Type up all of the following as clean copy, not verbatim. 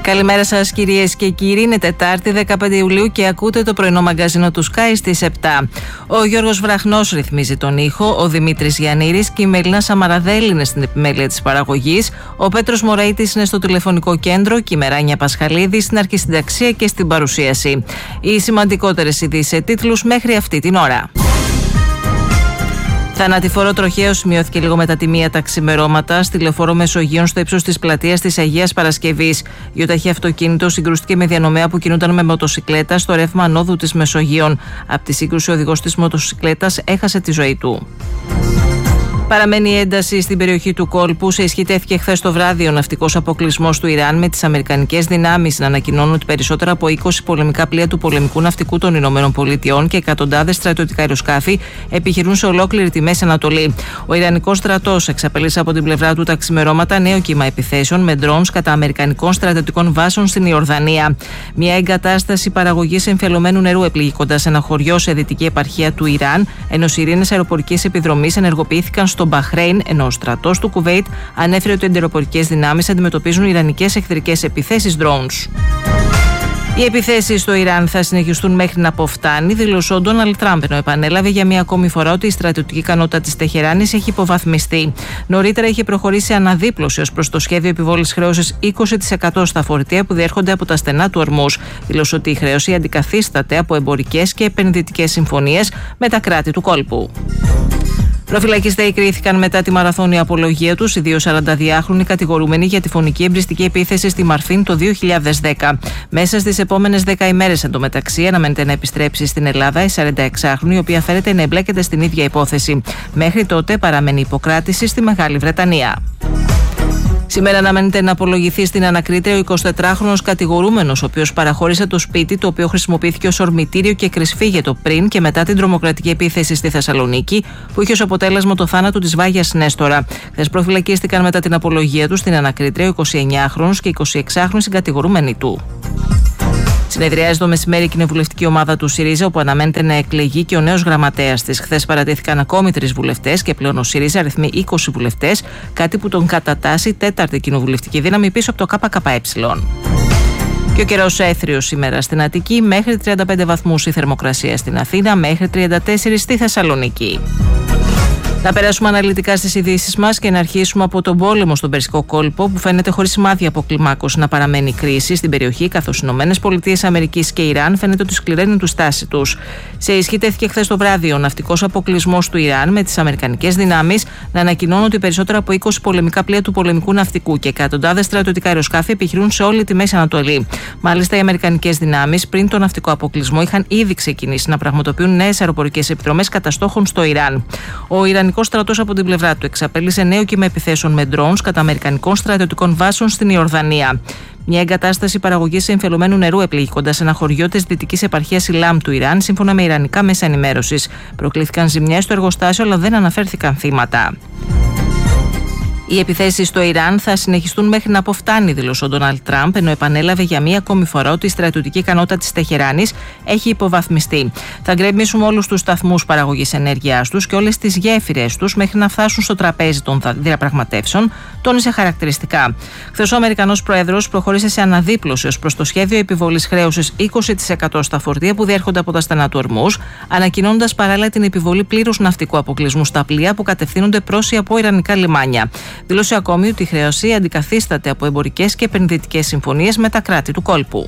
Καλημέρα σας κυρίες και κύριοι, είναι Τετάρτη 15 Ιουλίου και ακούτε το πρωινό μαγκαζίνο του Sky στις 7. Ο Γιώργος Βραχνός ρυθμίζει τον ήχο, ο Δημήτρης Γιαννήρης και η Μελίνα Σαμαραδέλη είναι στην επιμέλεια της παραγωγής, ο Πέτρος Μωραϊτής είναι στο τηλεφωνικό κέντρο και η Μεράνια Πασχαλίδη στην αρχισυνταξία και στην παρουσίαση. Οι σημαντικότερες ειδήσεις σε τίτλους μέχρι αυτή την ώρα. Θανατηφόρο τροχαίο σημειώθηκε λίγο μετά τη μία τα ξημερώματα στη λεωφόρο Μεσογείων στο ύψος της πλατείας της Αγίας Παρασκευής. Γιοταχή αυτοκίνητο συγκρούστηκε με διανομέα που κινούνταν με μοτοσικλέτα στο ρεύμα ανόδου της Μεσογείων. Από τη σύγκρουση ο οδηγός της μοτοσικλέτας έχασε τη ζωή του. Παραμένει ένταση στην περιοχή του κόλπου. Σε ισχύ τέθηκε χθες το βράδυ ο ναυτικός αποκλεισμός του Ιράν, με τις αμερικανικές δυνάμεις να ανακοινώνουν ότι περισσότερα από 20 πολεμικά πλοία του πολεμικού ναυτικού των ΗΠΑ και εκατοντάδες στρατιωτικά αεροσκάφη επιχειρούν σε ολόκληρη τη Μέση Ανατολή. Ο Ιρανικός στρατός εξαπέλυσε από την πλευρά του τα ξημερώματα νέο κύμα επιθέσεων με drones κατά αμερικανικών στρατιωτικών βάσεων στην Ιορδανία. Μια εγκατάσταση παραγωγής εμφιαλωμένου νερού επλήγει κοντά σε ένα χωριό σε δυτική επαρχία του Ιράν, ενώ σιρήνες αεροπορικής επιδρομής ενεργοποιήθηκαν στο Μπαχρέιν, ενώ ο στρατός του Κουβέιτ ανέφερε ότι οι αεροπορικές δυνάμεις αντιμετωπίζουν ιρανικές εχθρικές επιθέσεις drones. Οι επιθέσεις στο Ιράν θα συνεχιστούν μέχρι να αποφτάνει, δήλωσε ο Ντόναλντ Τραμπ, ενώ επανέλαβε για μία ακόμη φορά ότι η στρατιωτική ικανότητα της Τεχεράνης έχει υποβαθμιστεί. Νωρίτερα είχε προχωρήσει αναδίπλωση ως προς το σχέδιο επιβόλησης χρέωσης 20% στα φορτία που διέρχονται από τα στενά του Ορμούς. Δήλωσε ότι η χρέωση αντικαθίσταται από εμπορικές και επενδυτικές συμφωνίες με τα κράτη του κόλπου. Προφυλακιστέοι κρίθηκαν μετά τη μαραθώνια απολογία τους οι δύο 42χρονοι κατηγορούμενοι για τη φωνική εμπριστική επίθεση στη Μαρφίν το 2010. Μέσα στις επόμενες 10 ημέρες εντωμεταξύ αναμένεται να επιστρέψει στην Ελλάδα η 46χρονη, η οποία φέρεται να εμπλέκεται στην ίδια υπόθεση. Μέχρι τότε παραμένει υποκράτηση στη Μεγάλη Βρετανία. Σήμερα αναμένεται να απολογηθεί στην ανακρίτρια ο 24χρονος κατηγορούμενος, ο οποίος παραχώρησε το σπίτι, το οποίο χρησιμοποιήθηκε ως ορμητήριο και κρυσφύγετο πριν και μετά την τρομοκρατική επίθεση στη Θεσσαλονίκη, που είχε ως αποτέλεσμα το θάνατο της Βάγιας Νέστορα. Χθες προφυλακίστηκαν μετά την απολογία του στην ανακρίτρια ο 29χρονος και 26χρονοι συγκατηγορούμενοι του. Συνεδριάζει το μεσημέρι η κοινοβουλευτική ομάδα του ΣΥΡΙΖΑ, όπου αναμένεται να εκλεγεί και ο νέος γραμματέας της. Χθες παρατέθηκαν ακόμη 3 βουλευτές και πλέον ο ΣΥΡΙΖΑ αριθμεί 20 βουλευτές, κάτι που τον κατατάσσει τέταρτη κοινοβουλευτική δύναμη πίσω από το ΚΚΕ. Και ο καιρός έθριος σήμερα στην Αττική, μέχρι 35 βαθμούς η θερμοκρασία στην Αθήνα, μέχρι 34 στη Θεσσαλονίκη. Να περάσουμε αναλυτικά στις ειδήσεις μας και να αρχίσουμε από τον πόλεμο στον Περσικό κόλπο, που φαίνεται χωρίς σημάδια αποκλιμάκωση να παραμένει κρίση στην περιοχή, καθώς οι ΗΠΑ και Ιράν φαίνεται ότι σκληραίνουν τη στάση τους. Σε ισχύ τέθηκε χθες το βράδυ ο ναυτικός αποκλεισμός του Ιράν, με τις αμερικανικές δυνάμεις να ανακοινώνουν ότι περισσότερα από 20 πολεμικά πλοία του πολεμικού ναυτικού και εκατοντάδες στρατιωτικά αεροσκάφη επιχειρούν σε όλη τη Μέση Ανατολή. Μάλιστα, οι αμερικανικές δυνάμεις πριν τον ναυτικό αποκλεισμό είχαν ήδη ξεκινήσει να πραγματοποιούν νέες αεροπορικές επιδρομές κατά στόχων στο Ιράν. Ο Ιρανικός στρατός από την πλευρά του εξαπέλυσε νέο κύμα επιθέσεων με drones κατά αμερικανικών στρατιωτικών βάσεων στην Ιορδανία. Μια εγκατάσταση παραγωγής εμφιαλωμένου νερού επλήγει κοντά σε ένα χωριό της δυτικής επαρχίας Ιλάμ του Ιράν, σύμφωνα με ιρανικά μέσα ενημέρωσης. Προκλήθηκαν ζημιές στο εργοστάσιο, αλλά δεν αναφέρθηκαν θύματα. Οι επιθέσεις στο Ιράν θα συνεχιστούν μέχρι να αποφτάνει, δήλωσε ο Ντόναλντ Τραμπ, ενώ επανέλαβε για μία ακόμη φορά ότι η στρατιωτική ικανότητα της Τεχεράνης έχει υποβαθμιστεί. Θα γκρεμίσουμε όλους τους σταθμούς παραγωγής ενέργειάς τους και όλες τις γέφυρες τους μέχρι να φτάσουν στο τραπέζι των διαπραγματεύσεων, τόνισε χαρακτηριστικά. Χθες ο Αμερικανός Πρόεδρος προχώρησε σε αναδίπλωση ως προς το σχέδιο επιβολής χρέωσης 20% στα φορτία που διέρχονται από τα στενά του Ορμούς, ανακοινώνοντας παράλληλα την επιβολή πλήρους ναυτικού αποκλεισμού στα πλοία που κατευθύνονται προς ή από ιρανικά λιμάνια. Δήλωσε ακόμη ότι η χρέωση αντικαθίσταται από εμπορικές και επενδυτικές συμφωνίες με τα κράτη του κόλπου.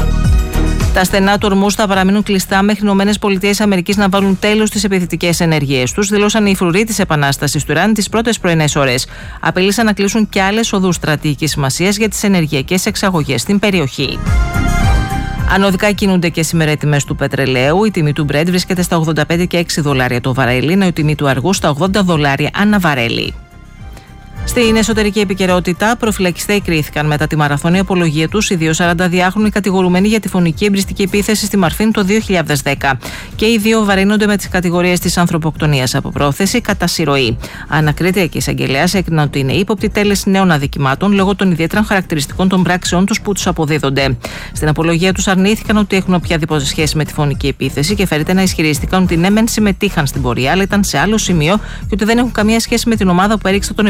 Τα στενά του Ορμούς θα παραμείνουν κλειστά μέχρι οι ΗΠΑ να βάλουν τέλος στις επιθετικές ενέργειές τους, δηλώσαν οι φρουροί της Επανάστασης του Ιράν τις πρώτες πρωινές ώρες. Απείλησαν να κλείσουν και άλλες οδούς στρατηγικής σημασίας για τις ενεργειακές εξαγωγές στην περιοχή. Ανωδικά κινούνται και σήμερα οι τιμές του πετρελαίου. Η τιμή του Brent βρίσκεται στα $85 και $6 το βαρέλι, ενώ η τιμή του αργού στα $80 ανά βαρέλι. Στην εσωτερική επικαιρότητα, προφυλακιστέοι κρίθηκαν μετά τη μαραθώνια απολογία τους οι δύο 42χρονοι κατηγορουμένοι για τη φωνική εμπριστική επίθεση στη Μαρφίν το 2010. Και οι δύο βαρύνονται με τις κατηγορίες της ανθρωποκτονίας από πρόθεση κατά συρροή. Ανακρίτρια και εισαγγελέας έκριναν ότι είναι ύποπτοι τέλεση νέων αδικημάτων λόγω των ιδιαίτερων χαρακτηριστικών των πράξεών τους που τους αποδίδονται. Στην απολογία τους αρνήθηκαν ότι έχουν οποιαδήποτε σχέση με τη φωνική επίθεση και φέρεται να ισχυρίστηκαν ότι ναι, μεν συμμετείχαν στην πορεία, αλλά ήταν σε άλλο σημείο και ότι δεν έχουν καμία σχέση με την ομάδα που έριξε τον εμπριστικό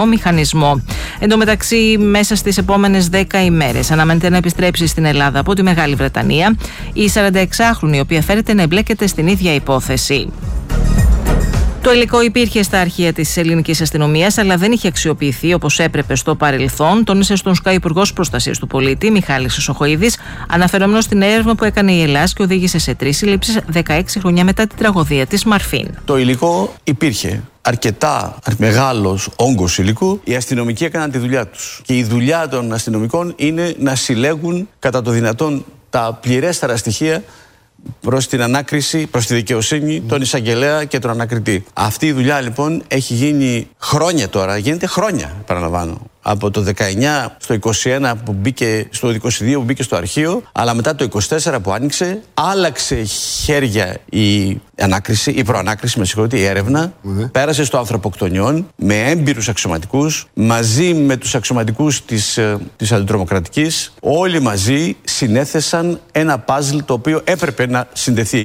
ηλεκτρονικό μηχανισμό. Εν τω μεταξύ, μέσα στις επόμενες 10 ημέρες αναμένεται να επιστρέψει στην Ελλάδα από τη Μεγάλη Βρετανία η 46χρονη, η οποία φέρεται να εμπλέκεται στην ίδια υπόθεση. Το υλικό υπήρχε στα αρχεία της ελληνικής αστυνομίας, αλλά δεν είχε αξιοποιηθεί όπως έπρεπε στο παρελθόν, τόνισε στον ΣΚΑ Υπουργός Προστασίας του Πολίτη, Μιχάλης Σοχοίδης, αναφερόμενος στην έρευνα που έκανε η ΕΛΑΣ και οδήγησε σε 3 συλλήψεις 16 χρόνια μετά την τραγωδία της Μαρφίν. Το υλικό υπήρχε. Αρκετά μεγάλος όγκος υλικού. Οι αστυνομικοί έκαναν τη δουλειά τους. Και η δουλειά των αστυνομικών είναι να συλλέγουν κατά το δυνατόν τα πληρέστερα στοιχεία προς την ανάκριση, προς τη δικαιοσύνη, τον εισαγγελέα και τον ανακριτή. Αυτή η δουλειά λοιπόν έχει γίνει χρόνια τώρα, γίνεται χρόνια, παραλαμβάνω. Από το 19 στο 21 που μπήκε, στο 22 που μπήκε στο αρχείο, αλλά μετά το 24 που άνοιξε, άλλαξε χέρια η ανάκριση, η προανάκριση, με συγχωρείτε, η έρευνα, πέρασε στο ανθρωποκτονιών με έμπειρους αξιωματικούς, μαζί με τους αξιωματικούς της αντιτρομοκρατικής, όλοι μαζί συνέθεσαν ένα παζλ το οποίο έπρεπε να συνδεθεί.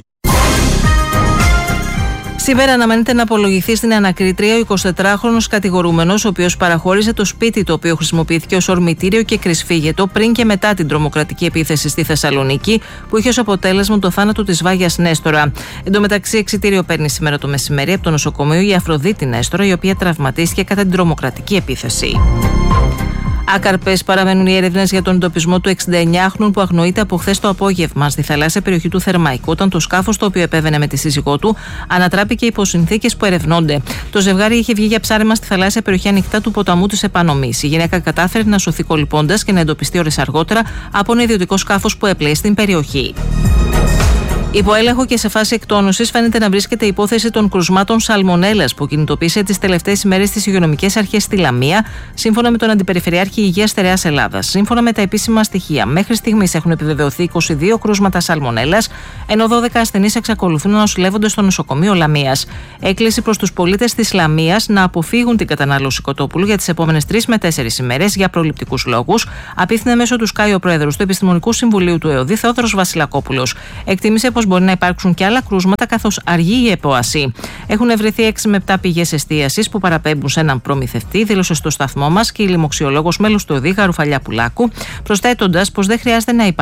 Σήμερα αναμένεται να απολογηθεί στην ανακρίτρια ο 24χρονος κατηγορούμενος, ο οποίος παραχώρησε το σπίτι το οποίο χρησιμοποιήθηκε ως ορμητήριο και κρυσφύγετο πριν και μετά την τρομοκρατική επίθεση στη Θεσσαλονίκη, που είχε ως αποτέλεσμα το θάνατο της Βάγιας Νέστορα. Εν τω μεταξύ, εξιτήριο παίρνει σήμερα το μεσημέρι από το νοσοκομείο η Αφροδίτη Νέστορα, η οποία τραυματίστηκε κατά την τρομοκρατική επίθεση. Άκαρπες παραμένουν οι έρευνες για τον εντοπισμό του 69χρονου που αγνοείται από χθες το απόγευμα στη θαλάσσια περιοχή του Θερμαϊκού, όταν το σκάφος το οποίο επέβαινε με τη σύζυγό του ανατράπηκε υπό συνθήκες που ερευνώνται. Το ζευγάρι είχε βγει για ψάρεμα στη θαλάσσια περιοχή ανοιχτά του ποταμού της Επανομής. Η γυναίκα κατάφερε να σωθεί κολυμπώντας και να εντοπιστεί ώρες αργότερα από ένα ιδιωτικό σκάφος που έπλεε στην περιοχή. Υπό έλεγχο και σε φάση εκτόνωσης φαίνεται να βρίσκεται η υπόθεση των κρουσμάτων σαλμονέλας που κινητοποίησε τις τελευταίες ημέρες τις υγειονομικές αρχές στη Λαμία, σύμφωνα με τον Αντιπεριφερειάρχη Υγείας Στερεάς Ελλάδας. Σύμφωνα με τα επίσημα στοιχεία, μέχρι στιγμής έχουν επιβεβαιωθεί 22 κρούσματα σαλμονέλας, ενώ 12 ασθενείς εξακολουθούν να νοσηλεύονται στο νοσοκομείο Λαμίας. Έκκληση προς τους πολίτες της Λαμίας να αποφύγουν την κατανάλωση κοτόπουλου για τις επόμενες 3 με 4 ημέρες για προληπτικούς λόγους, απίθυνε μέσω του ΣΚΑΙ ο πρόεδρος του Επιστημονικού Συμβουλίου του ΕΟΔΗ, Θεόδωρος Βασιλακόπουλος. Εκτίμησε πως μπορεί να υπάρξουν και άλλα κρούσματα, καθώς αργεί η επόαση. Έχουν ευρεθεί 6 με 7 πηγές εστίασης που παραπέμπουν σε έναν προμηθευτή, δήλωσε στο σταθμό μας και η λοιμοξιολόγος μέλος του ΕΟΔΗ, Γαρουφαλιά Πουλάκου, προσθέτοντας πως δεν χρειάζεται να υπάρχει